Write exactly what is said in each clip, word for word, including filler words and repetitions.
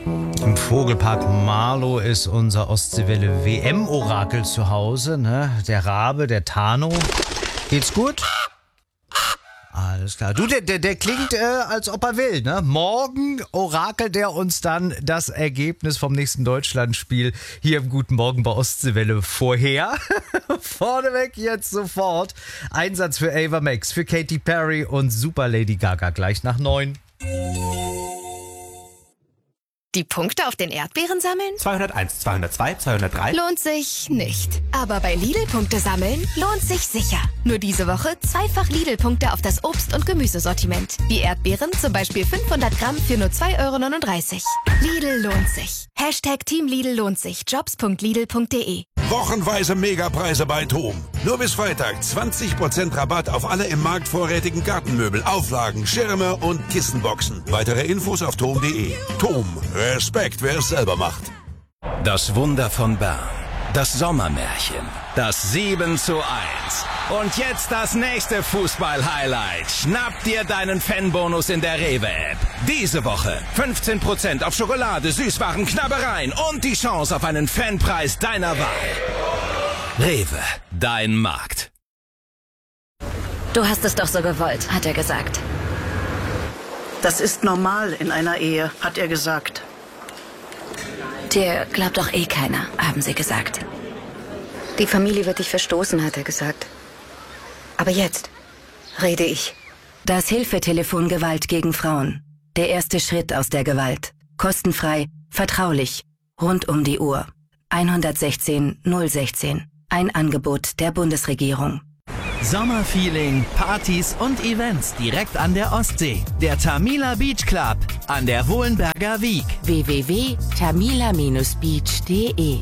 Im Vogelpark Marlow ist unser Ostseewelle W M-Orakel zu Hause, ne? Der Rabe, der Tano. Geht's gut? Alles klar. Du, der, der, der klingt, äh, als ob er will, ne? Morgen orakelt er uns dann das Ergebnis vom nächsten Deutschlandspiel hier im Guten Morgen bei Ostseewelle vorher. Vorneweg jetzt sofort. Einsatz für Ava Max, für Katy Perry und Super Lady Gaga gleich nach neun. Die Punkte auf den Erdbeeren sammeln? zweihunderteins, zweihundertzwei, zweihundertdrei. Lohnt sich nicht. Aber bei Lidl Punkte sammeln lohnt sich sicher. Nur diese Woche zweifach Lidl-Punkte auf das Obst- und Gemüsesortiment. Die Erdbeeren zum Beispiel fünfhundert Gramm für nur zwei Euro neununddreißig. Lidl lohnt sich. Hashtag Team Lidl lohnt sich. jobs punkt lidl punkt de. Wochenweise Megapreise bei TOM. Nur bis Freitag zwanzig Prozent Rabatt auf alle im Markt vorrätigen Gartenmöbel, Auflagen, Schirme und Kissenboxen. Weitere Infos auf tom punkt de. TOM. Respekt, wer es selber macht. Das Wunder von Bern. Das Sommermärchen. Das sieben zu eins. Und jetzt das nächste Fußball-Highlight. Schnapp dir deinen Fanbonus in der Rewe-App. Diese Woche fünfzehn Prozent auf Schokolade, Süßwaren, Knabbereien und die Chance auf einen Fanpreis deiner Wahl. Rewe, dein Markt. Du hast es doch so gewollt, hat er gesagt. Das ist normal in einer Ehe, hat er gesagt. Dir glaubt doch eh keiner, haben sie gesagt. Die Familie wird dich verstoßen, hat er gesagt. Aber jetzt rede ich. Das Hilfetelefon Gewalt gegen Frauen. Der erste Schritt aus der Gewalt. Kostenfrei, vertraulich, rund um die Uhr. eins sechzehn null sechzehn. Ein Angebot der Bundesregierung. Sommerfeeling, Partys und Events direkt an der Ostsee. Der Tamila Beach Club an der Wohlenberger Wiek. w w w punkt tamila Bindestrich beach punkt de.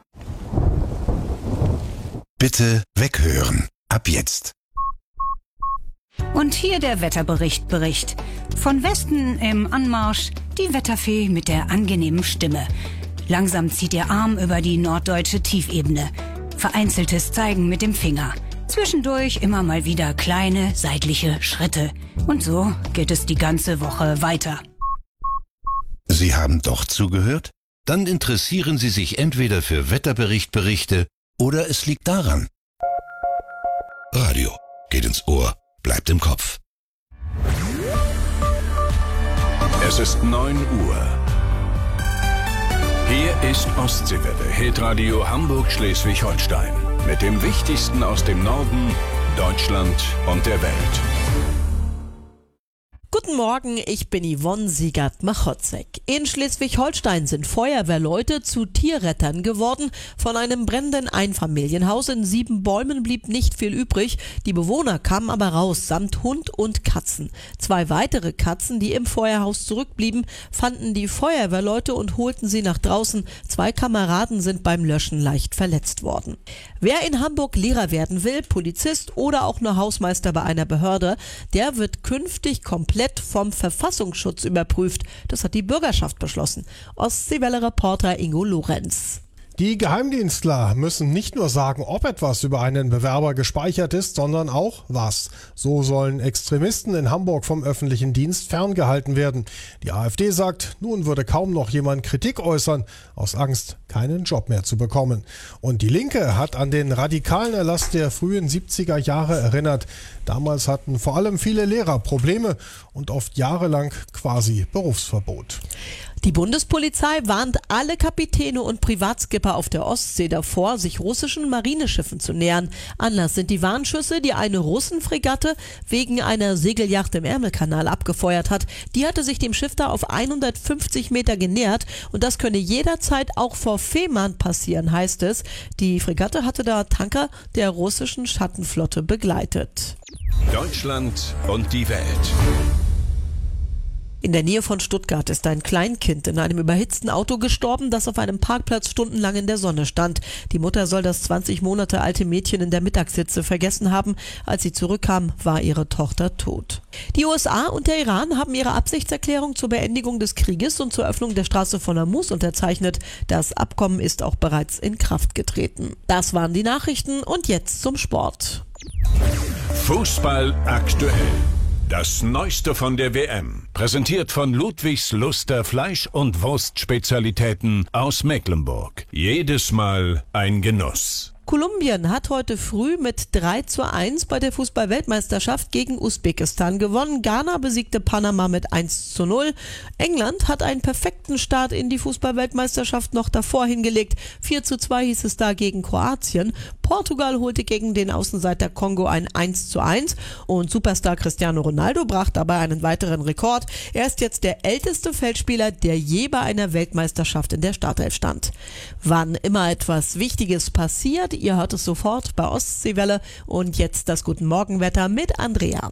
Bitte weghören. Ab jetzt. Und hier der Wetterbericht Bericht. Von Westen im Anmarsch die Wetterfee mit der angenehmen Stimme. Langsam zieht ihr Arm über die norddeutsche Tiefebene. Vereinzeltes Zeigen mit dem Finger. Zwischendurch immer mal wieder kleine seitliche Schritte. Und so geht es die ganze Woche weiter. Sie haben doch zugehört? Dann interessieren Sie sich entweder für Wetterberichtberichte oder es liegt daran. Radio geht ins Ohr, bleibt im Kopf. Es ist neun Uhr. Hier ist Ostseewelle, Hitradio Hamburg-Schleswig-Holstein. Mit dem Wichtigsten aus dem Norden, Deutschland und der Welt. Guten Morgen, ich bin Yvonne Siegert-Machotzek. In Schleswig-Holstein sind Feuerwehrleute zu Tierrettern geworden. Von einem brennenden Einfamilienhaus in Siebenbäumen blieb nicht viel übrig. Die Bewohner kamen aber raus, samt Hund und Katzen. Zwei weitere Katzen, die im Feuerhaus zurückblieben, fanden die Feuerwehrleute und holten sie nach draußen. Zwei Kameraden sind beim Löschen leicht verletzt worden. Wer in Hamburg Lehrer werden will, Polizist oder auch nur Hausmeister bei einer Behörde, der wird künftig komplett vom Verfassungsschutz überprüft. Das hat die Bürgerschaft beschlossen. Ostseewelle-Reporter Ingo Lorenz. Die Geheimdienstler müssen nicht nur sagen, ob etwas über einen Bewerber gespeichert ist, sondern auch was. So sollen Extremisten in Hamburg vom öffentlichen Dienst ferngehalten werden. Die AfD sagt, nun würde kaum noch jemand Kritik äußern, aus Angst, keinen Job mehr zu bekommen. Und die Linke hat an den radikalen Erlass der frühen siebziger Jahre erinnert. Damals hatten vor allem viele Lehrer Probleme und oft jahrelang quasi Berufsverbot. Die Bundespolizei warnt alle Kapitäne und Privatskipper auf der Ostsee davor, sich russischen Marineschiffen zu nähern. Anlass sind die Warnschüsse, die eine Russenfregatte wegen einer Segelyacht im Ärmelkanal abgefeuert hat. Die hatte sich dem Schiff da auf hundertfünfzig Meter genähert und das könne jederzeit auch vor Fehmarn passieren, heißt es. Die Fregatte hatte da Tanker der russischen Schattenflotte begleitet. Deutschland und die Welt. In der Nähe von Stuttgart ist ein Kleinkind in einem überhitzten Auto gestorben, das auf einem Parkplatz stundenlang in der Sonne stand. Die Mutter soll das zwanzig Monate alte Mädchen in der Mittagshitze vergessen haben. Als sie zurückkam, war ihre Tochter tot. Die U S A und der Iran haben ihre Absichtserklärung zur Beendigung des Krieges und zur Öffnung der Straße von Hormuz unterzeichnet. Das Abkommen ist auch bereits in Kraft getreten. Das waren die Nachrichten und jetzt zum Sport. Fußball aktuell. Das Neueste von der W M. Präsentiert von Ludwigs Luster Fleisch- und Wurstspezialitäten aus Mecklenburg. Jedes Mal ein Genuss. Kolumbien hat heute früh mit drei zu eins bei der Fußball-Weltmeisterschaft gegen Usbekistan gewonnen. Ghana besiegte Panama mit eins zu null. England hat einen perfekten Start in die Fußball-Weltmeisterschaft noch davor hingelegt. vier zu zwei hieß es da gegen Kroatien. Portugal holte gegen den Außenseiter Kongo ein eins zu eins und Superstar Cristiano Ronaldo brach dabei einen weiteren Rekord. Er ist jetzt der älteste Feldspieler, der je bei einer Weltmeisterschaft in der Startelf stand. Wann immer etwas Wichtiges passiert, ihr hört es sofort bei Ostseewelle. Und jetzt das Guten Morgenwetter mit Andrea.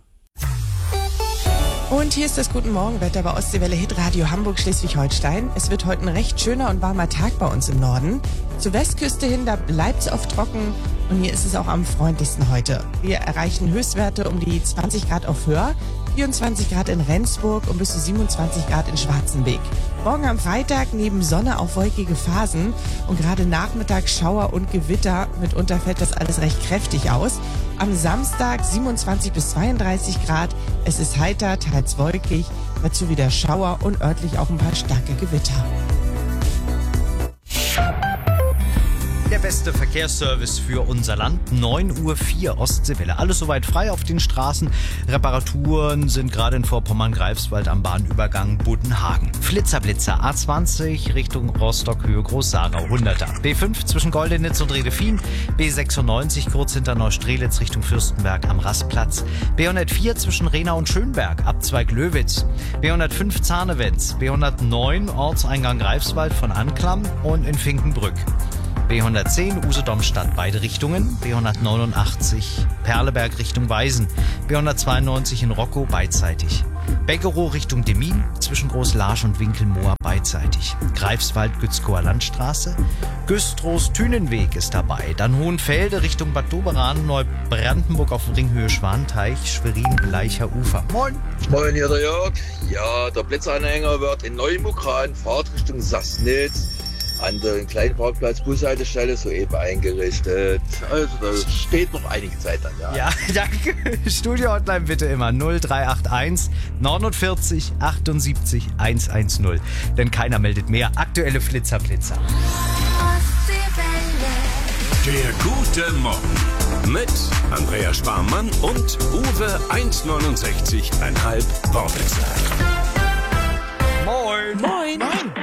Und hier ist das Guten Morgenwetter bei Ostseewelle Hitradio Hamburg Schleswig-Holstein. Es wird heute ein recht schöner und warmer Tag bei uns im Norden. Zur Westküste hin, da bleibt es oft trocken und hier ist es auch am freundlichsten heute. Wir erreichen Höchstwerte um die zwanzig Grad auf Höhr, vierundzwanzig Grad in Rendsburg und bis zu siebenundzwanzig Grad in Schwarzenbeek. Morgen am Freitag neben Sonne auch wolkige Phasen und gerade Nachmittag Schauer und Gewitter. Mitunter fällt das alles recht kräftig aus. Am Samstag siebenundzwanzig bis zweiunddreißig Grad. Es ist heiter, teils wolkig, dazu wieder Schauer und örtlich auch ein paar starke Gewitter. Der beste Verkehrsservice für unser Land, neun Uhr vier Ostseewelle. Alles soweit frei auf den Straßen. Reparaturen sind gerade in Vorpommern-Greifswald am Bahnübergang Budenhagen. Flitzerblitzer A zwanzig Richtung Rostock, Höhe Groß-Sarau, hunderter. B fünf zwischen Goldenitz und Redefin. B sechsundneunzig kurz hinter Neustrelitz Richtung Fürstenberg am Rastplatz. B hundertvier zwischen Rena und Schönberg, Abzweig Löwitz. B hundertfünf Zarnewenz. B hundertneun Ortseingang Greifswald von Anklam und in Finkenbrück. B hundertzehn Usedom-Stadt, beide Richtungen. B hundertneunundachtzig Perleberg Richtung Weisen. B hundertzweiundneunzig in Rockow beidseitig. Beckerow Richtung Demmin zwischen Großlarsch und Winkelmoor beidseitig. Greifswald Gützkower Landstraße. Güstrows Thünenweg ist dabei. Dann Hohenfelde Richtung Bad Doberan, Neubrandenburg auf Ringhöhe Schwanteich, Schwerin Bleicher Ufer. Moin! Moin, hier der Jörg. Ja, der Blitzanhänger wird in Neumukran, Fahrt Richtung Sassnitz, an der kleinen Parkplatz Bushaltestelle soeben eingerichtet. Also da steht noch einige Zeit an. Ja, ja danke. Studio-Hotline bitte immer null drei acht eins neunundvierzig achtundsiebzig hundertzehn. Denn keiner meldet mehr aktuelle Flitzerblitzer. Der gute Morgen mit Andrea Sparmann und Uwe eins neunundsechzig Komma fünf Wortwechsel. Moin. Moin. Moin.